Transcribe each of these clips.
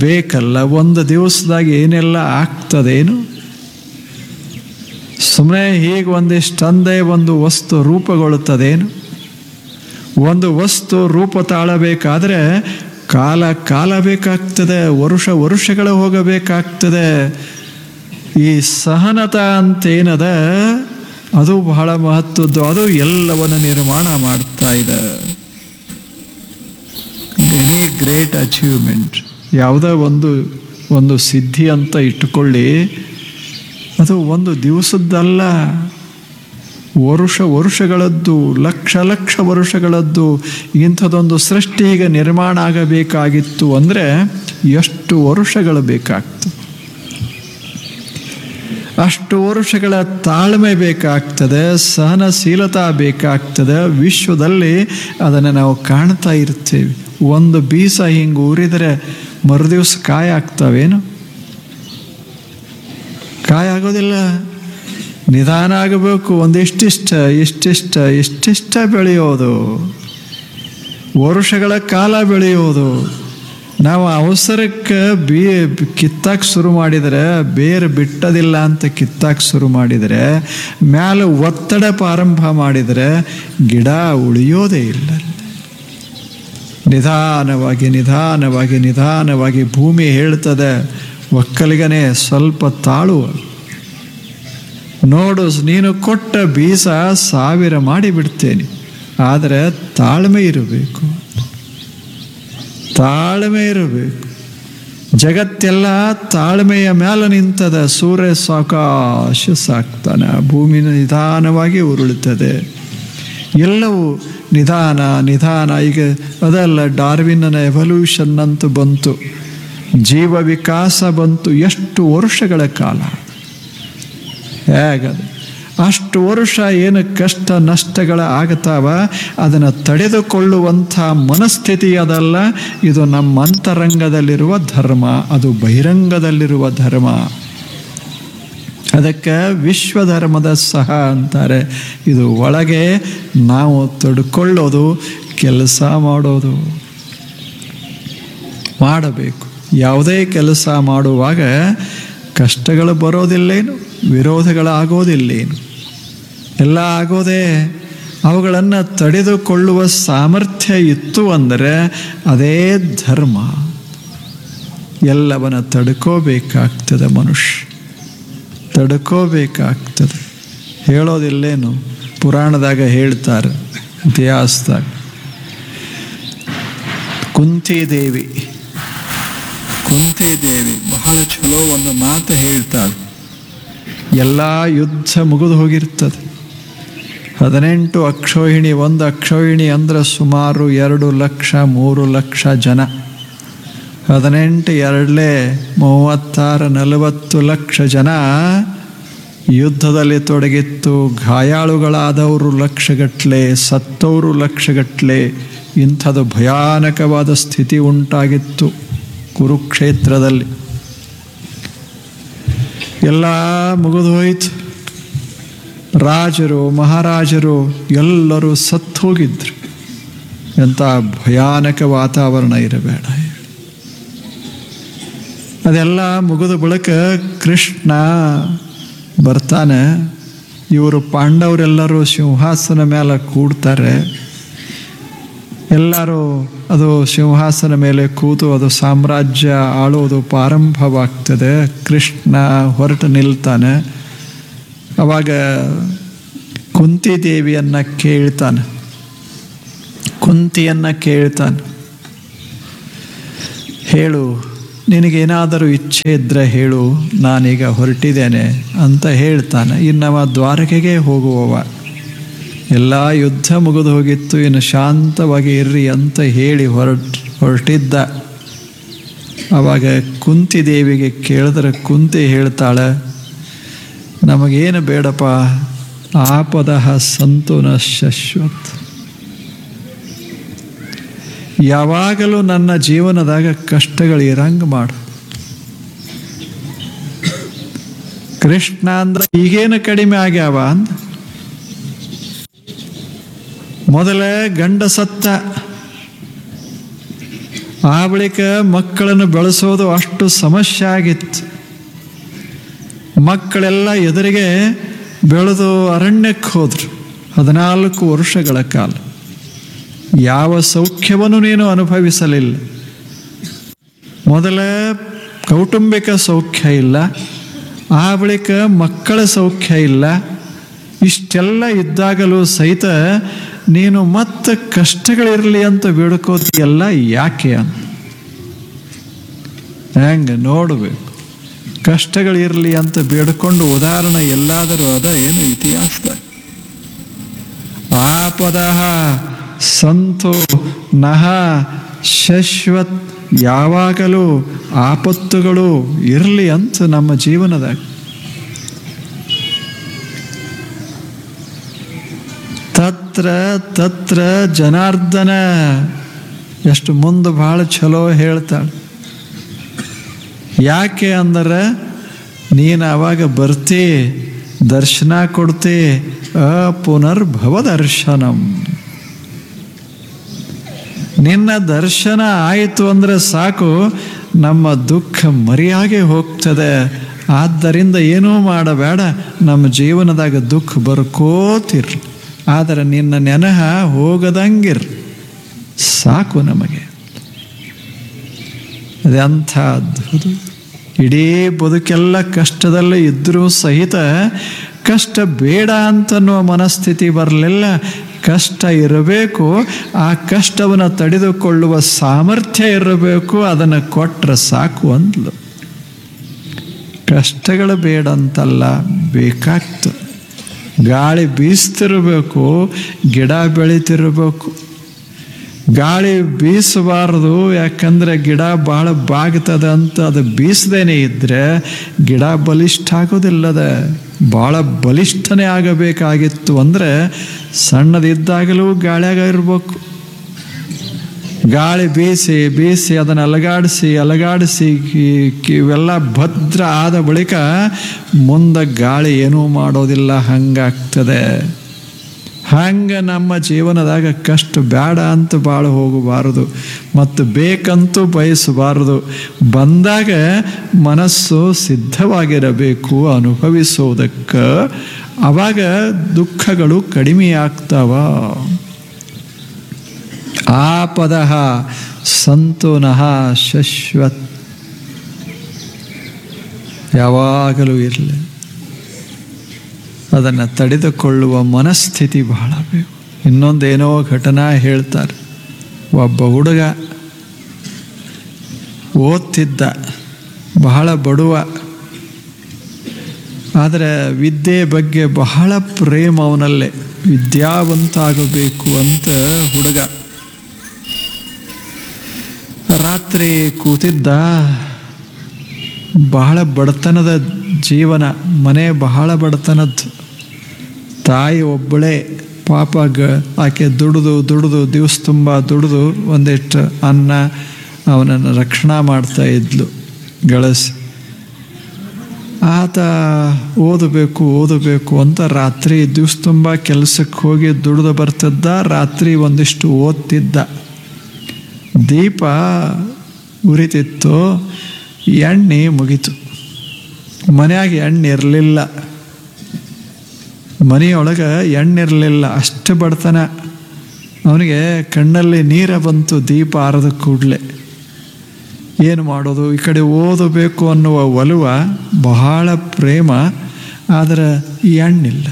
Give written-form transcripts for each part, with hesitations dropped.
ಬೇಕಲ್ಲ. ಒಂದು ದಿವಸದಾಗ ಏನೆಲ್ಲ ಆಗ್ತದೇನು? ಸುಮ್ಮನೆ ಹೀಗೆ ಒಂದಿಷ್ಟಂದೇ ಒಂದು ವಸ್ತು ರೂಪುಗೊಳ್ಳುತ್ತದೇನು? ಒಂದು ವಸ್ತು ರೂಪ ತಾಳಬೇಕಾದ್ರೆ ಕಾಲ ಬೇಕಾಗ್ತದೆ, ವರುಷಗಳು ಹೋಗಬೇಕಾಗ್ತದೆ. ಈ ಸಹನತ ಅಂತೇನದ ಅದು ಬಹಳ ಮಹತ್ವದ್ದು. ಅದು ಎಲ್ಲವನ್ನು ನಿರ್ಮಾಣ ಮಾಡ್ತಾ ಇದೆ. ಎನಿ ಗ್ರೇಟ್ ಅಚೀವ್ಮೆಂಟ್, ಯಾವುದೋ ಒಂದು ಸಿದ್ಧಿ ಅಂತ ಇಟ್ಟುಕೊಳ್ಳಿ, ಅದು ಒಂದು ದಿವಸದ್ದಲ್ಲ, ವರ್ಷಗಳದ್ದು, ಲಕ್ಷ ವರ್ಷಗಳದ್ದು. ಇಂಥದ್ದೊಂದು ಸೃಷ್ಟಿ ಈಗ ನಿರ್ಮಾಣ ಆಗಬೇಕಾಗಿತ್ತು ಅಂದರೆ ಎಷ್ಟು ವರ್ಷಗಳು ಬೇಕಾಗ್ತದೆ? ಅಷ್ಟು ವರ್ಷಗಳ ತಾಳ್ಮೆ ಬೇಕಾಗ್ತದೆ, ಸಹನಶೀಲತಾ ಬೇಕಾಗ್ತದೆ. ವಿಶ್ವದಲ್ಲಿ ಅದನ್ನು ನಾವು ಕಾಣ್ತಾ ಇರ್ತೇವೆ. ಒಂದು ಬೀಸ ಹಿಂಗೆ ಊರಿದರೆ ಮರುದಿವ್ಸ ಕಾಯಿ ಆಗ್ತಾವೇನು? ಕಾಯಿ ಆಗೋದಿಲ್ಲ. ನಿಧಾನ ಆಗಬೇಕು. ಇಷ್ಟಿಷ್ಟ ಬೆಳೆಯೋದು, ವರ್ಷಗಳ ಕಾಲ ಬೆಳೆಯೋದು. ನಾವು ಅವಸರಕ್ಕೆ ಕಿತ್ತಾಕ್ ಶುರು ಮಾಡಿದರೆ, ಬೇರೆ ಬಿಟ್ಟದಿಲ್ಲ ಅಂತ ಕಿತ್ತಾಕ್ ಶುರು ಮಾಡಿದರೆ, ಮ್ಯಾಲೆ ಒತ್ತಡ ಪ್ರಾರಂಭ ಮಾಡಿದರೆ ಗಿಡ ಉಳಿಯೋದೇ ಇಲ್ಲ. ನಿಧಾನವಾಗಿ ಭೂಮಿ ಹೇಳ್ತದೆ, ಒಕ್ಕಲಿಗನೇ ಸ್ವಲ್ಪ ತಾಳುವ. ನೋಡು, ನೀನು ಕೊಟ್ಟ ಬೀಸ 1000 ಮಾಡಿಬಿಡ್ತೇನೆ, ಆದರೆ ತಾಳ್ಮೆ ಇರಬೇಕು. ಜಗತ್ತೆಲ್ಲ ತಾಳ್ಮೆಯ ಮೇಲೆ ನಿಂತದ. ಸೂರ್ಯ ಸಾಕಾಶ ಸಾಕ್ತಾನೆ, ಭೂಮಿ ನಿಧಾನವಾಗಿ ಉರುಳುತ್ತದೆ. ಎಲ್ಲವೂ ನಿಧಾನ. ಈಗ ಅದಲ್ಲ, ಡಾರ್ವಿನ್ನ ಎವಲ್ಯೂಷನ್ ಅಂತ ಬಂತು, ಜೀವ ವಿಕಾಸ ಬಂತು. ಎಷ್ಟು ವರ್ಷಗಳ ಕಾಲ ಹೇಗದು? ಅಷ್ಟು ವರ್ಷ ಏನು ಕಷ್ಟ ನಷ್ಟಗಳ ಆಗ್ತಾವ, ಅದನ್ನು ತಡೆದುಕೊಳ್ಳುವಂಥ ಮನಸ್ಥಿತಿ ಅದಲ್ಲ. ಇದು ನಮ್ಮ ಅಂತರಂಗದಲ್ಲಿರುವ ಧರ್ಮ, ಅದು ಬಹಿರಂಗದಲ್ಲಿರುವ ಧರ್ಮ. ಅದಕ್ಕೆ ವಿಶ್ವಧರ್ಮದ ಸಹ ಅಂತಾರೆ. ಇದು ಒಳಗೆ ನಾವು ತಡ್ಕೊಳ್ಳೋದು, ಕೆಲಸ ಮಾಡಬೇಕು. ಯಾವುದೇ ಕೆಲಸ ಮಾಡುವಾಗ ಕಷ್ಟಗಳು ಬರೋದಿಲ್ಲೇನು, ವಿರೋಧಗಳಾಗೋದಿಲ್ಲೇನು? ಎಲ್ಲ ಆಗೋದೇ ಅವುಗಳನ್ನು ತಡೆದುಕೊಳ್ಳುವ ಸಾಮರ್ಥ್ಯ ಇತ್ತು ಅಂದರೆ ಅದೇ ಧರ್ಮ. ಎಲ್ಲವನ್ನ ತಡ್ಕೋಬೇಕಾಗ್ತದೆ, ಮನುಷ್ಯ ತಡ್ಕೋಬೇಕಾಗ್ತದೆ. ಹೇಳೋದಿಲ್ಲೇನು? ಪುರಾಣದಾಗ ಹೇಳ್ತಾರೆ, ಇತಿಹಾಸದಾಗ. ಕುಂತಿದೇವಿ ಬಹಳ ಚಲೋ ಒಂದು ಮಾತು ಹೇಳ್ತಾಳೆ. ಎಲ್ಲ ಯುದ್ಧ ಮುಗಿದು ಹೋಗಿರ್ತದೆ. 18 ಅಕ್ಷೋಹಿಣಿ. ಒಂದು ಅಕ್ಷೋಹಿಣಿ ಅಂದ್ರೆ ಸುಮಾರು 2 ಲಕ್ಷ 3 ಲಕ್ಷ ಜನ. 18 2 36 40 ಲಕ್ಷ ಜನ ಯುದ್ಧದಲ್ಲಿ ತೊಡಗಿತ್ತು. ಗಾಯಾಳುಗಳಾದವರು ಲಕ್ಷಗಟ್ಟಲೆ, ಸತ್ತವರು ಲಕ್ಷಗಟ್ಟಲೆ. ಇಂಥದ್ದು ಭಯಾನಕವಾದ ಸ್ಥಿತಿ ಉಂಟಾಗಿತ್ತು ಕುರುಕ್ಷೇತ್ರದಲ್ಲಿ. ಎಲ್ಲ ಮುಗಿದು ಹೋಯಿತು. ರಾಜರು ಮಹಾರಾಜರು ಎಲ್ಲರೂ ಸತ್ತು ಹೋಗಿದ್ರು. ಎಂಥ ಭಯಾನಕ ವಾತಾವರಣ ಇರಬೇಡ. ಅದೆಲ್ಲ ಮುಗಿದ ಬಳಿಕ ಕೃಷ್ಣ ಬರ್ತಾನೆ. ಇವರು ಪಾಂಡವರೆಲ್ಲರೂ ಸಿಂಹಾಸನ ಮೇಲೆ ಕೂಡ್ತಾರೆ. ಎಲ್ಲರೂ ಅದು ಸಿಂಹಾಸನ ಮೇಲೆ ಕೂತು ಅದು ಸಾಮ್ರಾಜ್ಯ ಆಳೋದು ಪ್ರಾರಂಭವಾಗ್ತದೆ. ಕೃಷ್ಣ ಹೊರಟು ನಿಲ್ತಾನೆ. ಅವಾಗ ಕುಂತಿಯನ್ನು ಕೇಳ್ತಾನೆ, ಹೇಳು, ನಿನಗೇನಾದರೂ ಇಚ್ಛೆ ಇದ್ದರೆ ಹೇಳು, ನಾನೀಗ ಹೊರಟಿದ್ದೇನೆ ಅಂತ ಹೇಳ್ತಾನೆ. ಇನ್ನವ ದ್ವಾರಕೆಗೆ ಹೋಗುವವ. ಎಲ್ಲ ಯುದ್ಧ ಮುಗಿದು ಹೋಗಿತ್ತು, ಇನ್ನು ಶಾಂತವಾಗಿ ಇರ್ರಿ ಅಂತ ಹೇಳಿ ಹೊರಟಿದ್ದ. ಆವಾಗ ಕುಂತಿದೇವಿಗೆ ಕೇಳಿದ್ರೆ ಕುಂತಿ ಹೇಳ್ತಾಳೆ, ನಮಗೇನು ಬೇಡಪ್ಪ, ಆಪದಃ ಸಂತು ನ ಶಶ್ವತ್. ಯಾವಾಗಲೂ ನನ್ನ ಜೀವನದಾಗ ಕಷ್ಟಗಳು ಇರಂಗ ಮಾಡು. ಕೃಷ್ಣ ಅಂದ್ರೆ ಈಗೇನು ಕಡಿಮೆ ಆಗ್ಯಾವ ಅಂದ. ಮೊದಲೇ ಗಂಡ ಸತ್ತ, ಆ ಬಳಿಕ ಮಕ್ಕಳನ್ನು ಬೆಳೆಸೋದು ಅಷ್ಟು ಸಮಸ್ಯೆ ಆಗಿತ್ತು. ಮಕ್ಕಳೆಲ್ಲ ಎದುರಿಗೆ ಬೆಳೆದು ಅರಣ್ಯಕ್ಕೆ ಹೋದರು 14 ವರ್ಷಗಳ ಕಾಲ. ಯಾವ ಸೌಖ್ಯವನ್ನು ನೀನು ಅನುಭವಿಸಲಿಲ್ಲ. ಮೊದಲ ಕೌಟುಂಬಿಕ ಸೌಖ್ಯ ಇಲ್ಲ, ಆ ಬಳಿಕ ಮಕ್ಕಳ ಸೌಖ್ಯ ಇಲ್ಲ. ಇಷ್ಟೆಲ್ಲ ಇದ್ದಾಗಲೂ ಸಹಿತ ನೀನು ಮತ್ತೆ ಕಷ್ಟಗಳಿರಲಿ ಅಂತ ಬೇಡ್ಕೋತಿಯಲ್ಲ, ಯಾಕೆ ಅಂತ ಹೆಂಗೆ ನೋಡಬೇಕು. ಕಷ್ಟಗಳಿರಲಿ ಅಂತ ಬೇಡ್ಕೊಂಡು ಉದಾಹರಣೆ ಎಲ್ಲಾದರೂ ಅದ ಏನು ಇತಿಹಾಸದಾಗ? ಆಪದಃ ಸಂತು ನಹ ಶಶ್ವತ್, ಯಾವಾಗಲೂ ಆಪತ್ತುಗಳು ಇರಲಿ ಅಂತ ನಮ್ಮ ಜೀವನದಾಗ. ತತ್ರ ತತ್ರ ಜನಾರ್ದನ ಎಷ್ಟು ಮುಂದೆ ಭಾಳ ಚಲೋ ಹೇಳ್ತಾಳೆ. ಯಾಕೆ ಅಂದ್ರೆ ನೀನು ಅವಾಗ ಬರ್ತಿ, ದರ್ಶನ ಕೊಡ್ತಿ, ಪುನರ್ಭವ ದರ್ಶನಂ. ನಿನ್ನ ದರ್ಶನ ಆಯಿತು ಅಂದರೆ ಸಾಕು, ನಮ್ಮ ದುಃಖ ಮರೆಯಾಗೆ ಹೋಗ್ತದೆ. ಆದ್ದರಿಂದ ಏನೂ ಮಾಡಬೇಡ, ನಮ್ಮ ಜೀವನದಾಗ ದುಃಖ ಬರ್ಕೋತಿರ್ಲಿ, ಆದರೆ ನಿನ್ನ ನೆನಹ ಹೋಗದಂಗಿರ್ ಸಾಕು ನಮಗೆ. ಅದೆಂಥ ಅದ್ಭುತ. ಇಡೀ ಬದುಕೆಲ್ಲ ಕಷ್ಟದಲ್ಲೇ ಇದ್ದರೂ ಸಹಿತ ಕಷ್ಟ ಬೇಡ ಅಂತನ್ನುವ ಮನಸ್ಥಿತಿ ಬರಲಿಲ್ಲ. ಕಷ್ಟ ಇರಬೇಕು, ಆ ಕಷ್ಟವನ್ನು ತಡೆದುಕೊಳ್ಳುವ ಸಾಮರ್ಥ್ಯ ಇರಬೇಕು, ಅದನ್ನು ಕೊಟ್ಟರೆ ಸಾಕು ಅಂದ್ಲು. ಕಷ್ಟಗಳು ಬೇಡ ಅಂತಲ್ಲ, ಬೇಕಾಗ್ತದೆ. ಗಾಳಿ ಬೀಸ್ತಿರಬೇಕು, ಗಿಡ ಬೆಳೀತಿರಬೇಕು. ಗಾಳಿ ಬೀಸಬಾರದು, ಯಾಕಂದರೆ ಗಿಡ ಭಾಳ ಬಾಗ್ತದ ಅಂತ ಅದು ಬೀಸದೇನೆ ಇದ್ದರೆ ಗಿಡ ಬಲಿಷ್ಠ ಆಗೋದಿಲ್ಲದ. ಭಾಳ ಬಲಿಷ್ಠನೇ ಆಗಬೇಕಾಗಿತ್ತು ಅಂದರೆ ಸಣ್ಣದಿದ್ದಾಗಲೂ ಗಾಳಿಯಾಗ ಇರಬೇಕು. ಗಾಳಿ ಬೀಸಿ ಬೀಸಿ ಅದನ್ನು ಅಲಗಾಡಿಸಿ ಇವೆಲ್ಲ ಭದ್ರ ಆದ ಬಳಿಕ ಮುಂದೆ ಗಾಳಿ ಏನೂ ಮಾಡೋದಿಲ್ಲ, ಹಂಗಾಗ್ತದೆ. ಹಂಗೆ ನಮ್ಮ ಜೀವನದಾಗ ಕಷ್ಟ ಬೇಡ ಅಂತ ಭಾಳ ಹೋಗಬಾರದು ಮತ್ತು ಬೇಕಂತೂ ಬಯಸಬಾರದು. ಬಂದಾಗ ಮನಸ್ಸು ಸಿದ್ಧವಾಗಿರಬೇಕು ಅನುಭವಿಸೋದಕ್ಕೆ. ಆವಾಗ ದುಃಖಗಳು ಕಡಿಮೆ ಆಗ್ತಾವ. ಆಪದಃ ಸಂತು ನಃ ಶಶ್ವತ್, ಯಾವಾಗಲೂ ಇರಲಿ. ಅದನ್ನು ತಡೆದುಕೊಳ್ಳುವ ಮನಸ್ಥಿತಿ ಬಹಳ ಬೇಕು. ಇನ್ನೊಂದೇನೋ ಘಟನಾ ಹೇಳ್ತಾರೆ. ಒಬ್ಬ ಹುಡುಗ ಓದ್ತಿದ್ದ, ಬಹಳ ಬಡವ, ಆದರೆ ವಿದ್ಯೆ ಬಗ್ಗೆ ಬಹಳ ಪ್ರೇಮ ಅವನಲ್ಲೇ. ವಿದ್ಯಾವಂತ ಆಗಬೇಕು ಅಂತ ಹುಡುಗ ರಾತ್ರಿ ಕೂತಿದ್ದ. ಬಹಳ ಬಡತನದ ಜೀವನ, ಮನೆ ಬಹಳ ಬಡತನದ್ದು. ತಾಯಿ ಒಬ್ಬಳೇ ಪಾಪ, ಆಕೆ ದುಡಿದು ದಿವಸ ತುಂಬ ದುಡಿದು ಒಂದಿಷ್ಟು ಅನ್ನ ಅವನನ್ನು ರಕ್ಷಣಾ ಮಾಡ್ತಾ ಇದ್ಲು ಗಳಿಸಿ. ಆತ ಓದಬೇಕು ಅಂತ ರಾತ್ರಿ ದಿವಸ ತುಂಬ ಕೆಲಸಕ್ಕೆ ಹೋಗಿ ದುಡಿದು ಬರ್ತಿದ್ದ. ರಾತ್ರಿ ಒಂದಿಷ್ಟು ಓದ್ತಿದ್ದ. ದೀಪ ಉರಿತಿತ್ತು, ಎಣ್ಣೆ ಮುಗಿತು. ಮನೆಯಾಗ ಎಣ್ಣೆ ಇರಲಿಲ್ಲ, ಮನೆಯೊಳಗೆ ಎಣ್ಣಿರಲಿಲ್ಲ, ಅಷ್ಟು ಬಡತನ. ಅವನಿಗೆ ಕಣ್ಣಲ್ಲಿ ನೀರ ಬಂತು ದೀಪ ಆರದ ಕೂಡಲೇ. ಏನು ಮಾಡೋದು? ಈ ಕಡೆ ಓದಬೇಕು ಅನ್ನುವ ಒಲವ, ಬಹಳ ಪ್ರೇಮ, ಆದರೆ ಎಣ್ಣಿಲ್ಲ.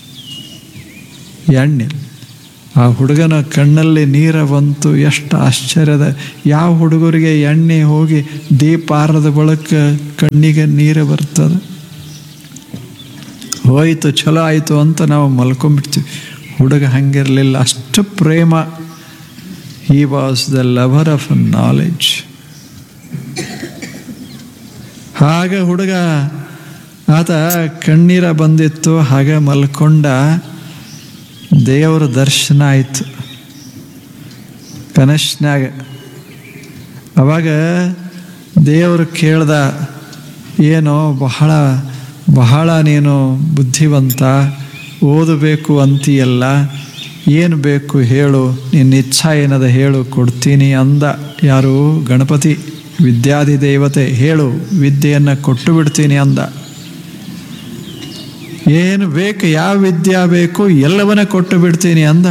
ಆ ಹುಡುಗನ ಕಣ್ಣಲ್ಲಿ ನೀರ ಬಂತು. ಎಷ್ಟು ಆಶ್ಚರ್ಯದ! ಯಾವ ಹುಡುಗರಿಗೆ ಎಣ್ಣೆ ಹೋಗಿ ದೀಪ ಆರದ ಬಳಿಕ ಕಣ್ಣಿಗೆ ನೀರು ಬರ್ತದೆ? ಹೋಯಿತು, ಚಲೋ ಆಯಿತು ಅಂತ ನಾವು ಮಲ್ಕೊಂಡ್ಬಿಡ್ತೀವಿ. ಹುಡುಗ ಹಂಗಿರಲಿಲ್ಲ, ಅಷ್ಟು ಪ್ರೇಮ. He was the lover of knowledge. ಹಾಗೆ ಹುಡುಗ, ಆತ ಕಣ್ಣೀರ ಬಂದಿತ್ತು, ಹಾಗೆ ಮಲ್ಕೊಂಡ. ದೇವರ ದರ್ಶನ ಆಯಿತು ಕನಸ್ನಾಗ. ಅವಾಗ ದೇವರು ಕೇಳ್ದ, ಏನೋ ಬಹಳ ನೀನು ಬುದ್ಧಿವಂತ, ಓದಬೇಕು ಅಂತೀಯಲ್ಲ, ಏನು ಬೇಕು ಹೇಳು, ನಿನ್ನ ಇಚ್ಛಾ ಏನದ ಹೇಳು, ಕೊಡ್ತೀನಿ ಅಂದ. ಯಾರು? ಗಣಪತಿ, ವಿದ್ಯಾಧಿ ದೇವತೆ. ಹೇಳು, ವಿದ್ಯೆಯನ್ನು ಕೊಟ್ಟು ಬಿಡ್ತೀನಿ ಅಂದ. ಏನು ಬೇಕು, ಯಾವ ವಿದ್ಯಾ ಬೇಕು ಎಲ್ಲವನ್ನ ಕೊಟ್ಟು ಬಿಡ್ತೀನಿ ಅಂದ.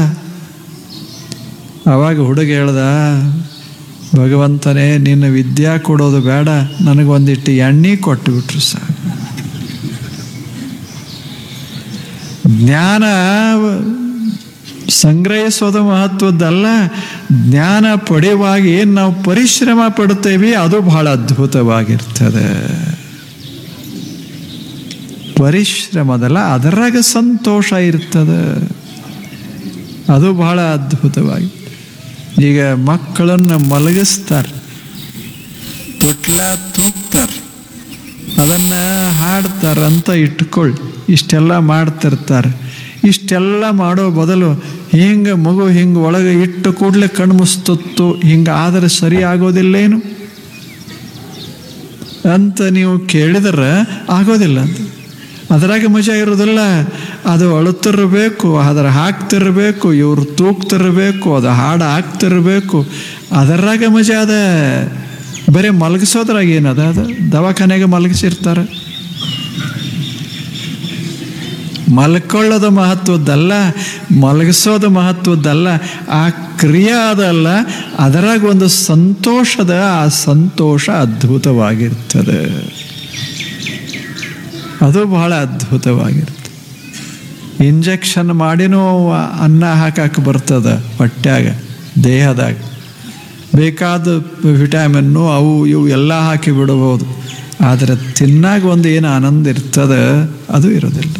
ಆವಾಗ ಹುಡುಗ ಹೇಳ್ದ, ಭಗವಂತನೇ ನಿನ್ನ ವಿದ್ಯಾ ಕೊಡೋದು ಬೇಡ, ನನಗೊಂದಿಟ್ಟು ಎಣ್ಣೆ ಕೊಟ್ಟು ಬಿಟ್ರು ಸಾಕು. ಜ್ಞಾನ ಸಂಗ್ರಹಿಸೋದು ಮಹತ್ವದ್ದಲ್ಲ, ಜ್ಞಾನ ಪಡೆಯುವಾಗ ಏನು ನಾವು ಪರಿಶ್ರಮ ಪಡ್ತೇವೆ ಅದು ಬಹಳ ಅದ್ಭುತವಾಗಿರ್ತದೆ. ಪರಿಶ್ರಮದಲ್ಲ, ಅದರಾಗ ಸಂತೋಷ ಇರ್ತದೆ, ಅದು ಬಹಳ ಅದ್ಭುತವಾಗಿ. ಈಗ ಮಕ್ಕಳನ್ನು ಮಲಗಿಸ್ತಾರೆ, ತೊಟ್ಲ ತೂಗ್ತಾರೆ, ಅದನ್ನು ಹಾಡ್ತಾರಂತ ಇಟ್ಕೊಳ್ಳಿ. ಇಷ್ಟೆಲ್ಲ ಮಾಡ್ತಿರ್ತಾರೆ. ಇಷ್ಟೆಲ್ಲ ಮಾಡೋ ಬದಲು ಹಿಂಗೆ ಮಗು ಹಿಂಗೆ ಒಳಗೆ ಇಟ್ಟು ಕೂಡಲೇ ಕಣ್ಣು ಮುಸ್ತತ್ತು, ಹಿಂಗೆ ಆದರೆ ಸರಿ ಆಗೋದಿಲ್ಲೇನು ಅಂತ ನೀವು ಕೇಳಿದ್ರೆ ಆಗೋದಿಲ್ಲ ಅಂತ. ಅದರಾಗ ಮಜಾ ಇರೋದಿಲ್ಲ. ಅದು ಅಳುತ್ತಿರಬೇಕು, ಅದರ ಹಾಕ್ತಿರ್ಬೇಕು, ಇವ್ರು ತೂಗ್ತಿರ್ಬೇಕು, ಅದು ಹಾಡು ಹಾಕ್ತಿರ್ಬೇಕು, ಅದರಾಗ ಮಜಾ ಅದ. ಬರೀ ಮಲಗಿಸೋದ್ರಾಗ ಏನದ? ಅದು ದವಾಖಾನೆಗೆ ಮಲಗಿಸಿರ್ತಾರೆ. ಮಲ್ಕೊಳ್ಳೋದು ಮಹತ್ವದ್ದಲ್ಲ, ಮಲಗಿಸೋದು ಮಹತ್ವದ್ದಲ್ಲ, ಆ ಕ್ರಿಯೆ ಅದಲ್ಲ, ಅದರಾಗ ಒಂದು ಸಂತೋಷದ, ಆ ಸಂತೋಷ ಅದ್ಭುತವಾಗಿರ್ತದೆ, ಅದು ಬಹಳ ಅದ್ಭುತವಾಗಿರ್ತದೆ. ಇಂಜೆಕ್ಷನ್ ಮಾಡಿನೂ ಅನ್ನ ಹಾಕಕ್ಕೆ ಬರ್ತದೆ ಹೊಟ್ಯಾಗ, ದೇಹದಾಗ ಬೇಕಾದ ವಿಟಾಮಿನ್ನು ಅವು ಇವು ಎಲ್ಲ ಹಾಕಿ ಬಿಡಬಹುದು. ಆದರೆ ತಿನ್ನಾಗ ಒಂದು ಏನು ಆನಂದ ಇರ್ತದೆ ಅದು ಇರೋದಿಲ್ಲ.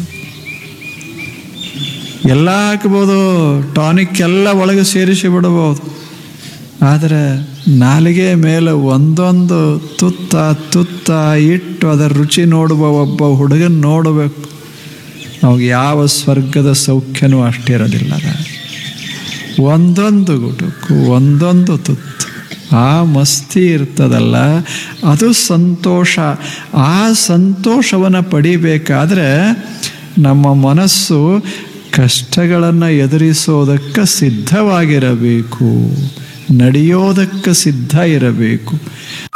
ಎಲ್ಲ ಹಾಕ್ಬೋದು, ಟಾನಿಕ್ ಎಲ್ಲ ಒಳಗೆ ಸೇರಿಸಿ ಬಿಡಬಹುದು. ಆದರೆ ನಾಲಿಗೆ ಮೇಲೆ ಒಂದೊಂದು ತುತ್ತ ತುತ್ತ ಇಟ್ಟು ಅದರ ರುಚಿ ನೋಡುವ ಒಬ್ಬ ಹುಡುಗನ ನೋಡಬೇಕು. ಅವಾಗ ಯಾವ ಸ್ವರ್ಗದ ಸೌಖ್ಯನೂ ಅಷ್ಟಿರೋದಿಲ್ಲ. ಒಂದೊಂದು ಗುಟುಕು, ಒಂದೊಂದು ತುತ್ತು, ಆ ಮಸ್ತಿ ಇರ್ತದಲ್ಲ, ಅದು ಸಂತೋಷ. ಆ ಸಂತೋಷವನ್ನು ಪಡಿಬೇಕಾದ್ರೆ ನಮ್ಮ ಮನಸ್ಸು ಕಷ್ಟಗಳನ್ನು ಎದುರಿಸೋದಕ್ಕೆ ಸಿದ್ಧವಾಗಿರಬೇಕು, ನಡೆಯೋದಕ್ಕೆ ಸಿದ್ಧ ಇರಬೇಕು.